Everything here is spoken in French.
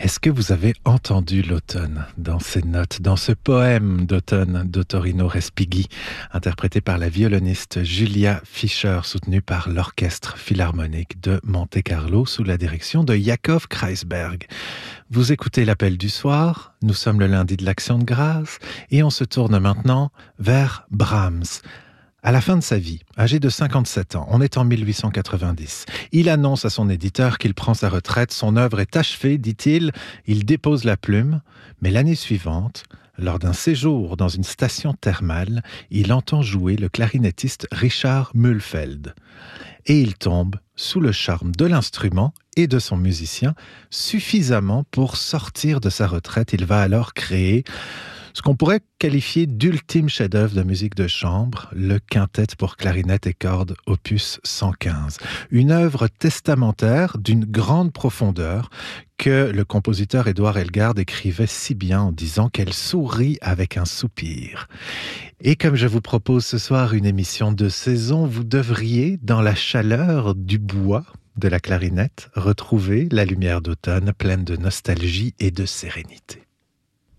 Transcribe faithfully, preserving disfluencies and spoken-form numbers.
Est-ce que vous avez entendu l'automne dans ces notes, dans ce poème d'automne d'Ottorino Respighi, interprété par la violoniste Julia Fischer, soutenue par l'Orchestre Philharmonique de Monte-Carlo sous la direction de Yakov Kreisberg. Vous écoutez l'Appel du soir, nous sommes le lundi de l'Action de grâce et on se tourne maintenant vers Brahms. À la fin de sa vie, âgé de cinquante-sept ans, on est en mille huit cent quatre-vingt-dix. Il annonce à son éditeur qu'il prend sa retraite. Son œuvre est achevée, dit-il. Il dépose la plume. Mais l'année suivante, lors d'un séjour dans une station thermale, il entend jouer le clarinettiste Richard Mühlfeld. Et il tombe sous le charme de l'instrument et de son musicien suffisamment pour sortir de sa retraite. Il va alors créer ce qu'on pourrait qualifier d'ultime chef-d'œuvre de musique de chambre, le quintet pour clarinette et cordes opus cent quinze. Une œuvre testamentaire d'une grande profondeur que le compositeur Édouard Elgar décrivait si bien en disant qu'elle sourit avec un soupir. Et comme je vous propose ce soir une émission de saison, vous devriez, dans la chaleur du bois de la clarinette, retrouver la lumière d'automne pleine de nostalgie et de sérénité.